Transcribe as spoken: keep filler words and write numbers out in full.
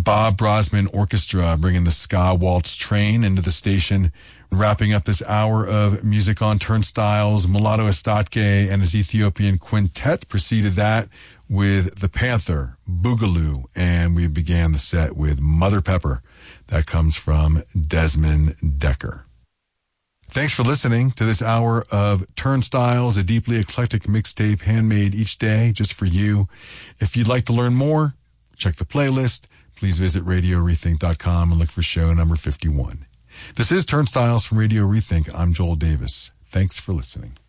Bob Brosman Orchestra bringing the Ska Waltz Train into the station. Wrapping up this hour of music on Turnstiles, Mulatto Estatke and his Ethiopian Quintet preceded that with The Panther, Boogaloo, and we began the set with Mother Pepper. That comes from Desmond Decker. Thanks for listening to this hour of Turnstiles, a deeply eclectic mixtape handmade each day just for you. If you'd like to learn more, check the playlist. Please visit radio rethink dot com and look for show number fifty-one. This is Turnstiles from Radio Rethink. I'm Joel Davis. Thanks for listening.